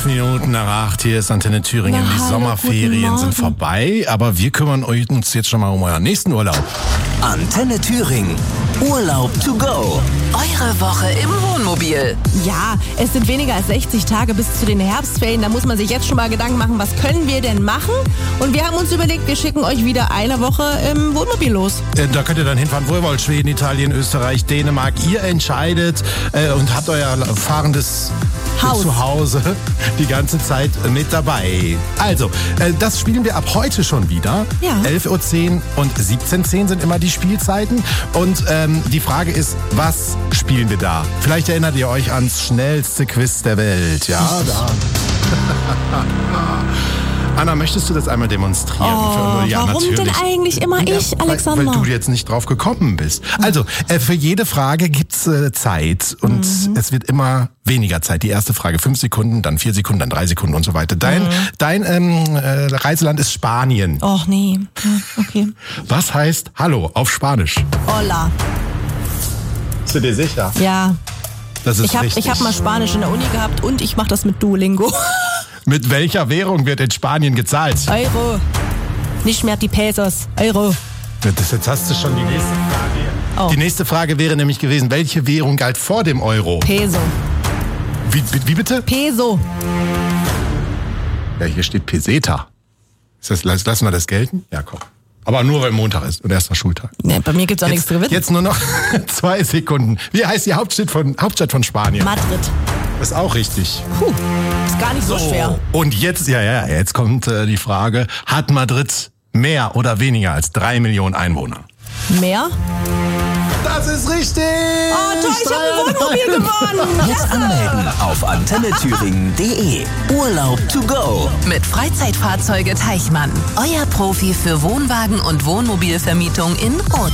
Minuten nach 8, hier ist Antenne Thüringen. Die Sommerferien sind vorbei, aber wir kümmern uns jetzt schon mal um euren nächsten Urlaub. Antenne Thüringen. Urlaub to go. Eure Woche im Wohnmobil. Ja, es sind weniger als 60 Tage bis zu den Herbstferien. Da muss man sich jetzt schon mal Gedanken machen, was können wir denn machen? Und wir haben uns überlegt, wir schicken euch wieder eine Woche im Wohnmobil los. Da könnt ihr dann hinfahren, wo ihr wollt. Schweden, Italien, Österreich, Dänemark. Ihr entscheidet und habt euer fahrendes Zuhause die ganze Zeit mit dabei. Also, das spielen wir ab heute schon wieder. Ja. 11.10 Uhr und 17.10 Uhr sind immer die Spielzeiten. Und die Frage ist, was spielen wir da? Vielleicht erinnert ihr euch ans schnellste Quiz der Welt. Ja, da. Anna, möchtest du das einmal demonstrieren? Ja, warum natürlich. denn eigentlich immer ich, Alexander? Weil du jetzt nicht drauf gekommen bist. Also, für jede Frage gibt's Zeit und es wird immer weniger Zeit. Die erste Frage 5 Sekunden, dann 4 Sekunden, dann 3 Sekunden und so weiter. Dein Reiseland ist Spanien. Och nee, okay. Was heißt Hallo auf Spanisch? Hola. Bist du dir sicher? Ja. Das ist richtig. Ich hab mal Spanisch in der Uni gehabt und ich mache das mit Duolingo. Mit welcher Währung wird in Spanien gezahlt? Euro. Nicht mehr die Pesos. Euro. Jetzt hast du schon die nächste Frage. Oh. Die nächste Frage wäre nämlich gewesen, welche Währung galt vor dem Euro? Peso. Wie bitte? Peso. Ja, hier steht Peseta. Lassen wir das gelten? Ja, komm. Aber nur, weil Montag ist und erster Schultag. Nee, bei mir gibt's auch nichts zu gewinnen. Jetzt nur noch 2 Sekunden. Wie heißt die Hauptstadt von Spanien? Madrid. Ist auch richtig. Ist gar nicht so schwer. Und jetzt, jetzt kommt die Frage, hat Madrid mehr oder weniger als 3 Millionen Einwohner? Mehr? Das ist richtig! Oh toll, ich habe ein Wohnmobil gewonnen! Jetzt anmelden auf antennethüringen.de. Urlaub to go. Mit Freizeitfahrzeuge Teichmann. Euer Profi für Wohnwagen und Wohnmobilvermietung in Rot.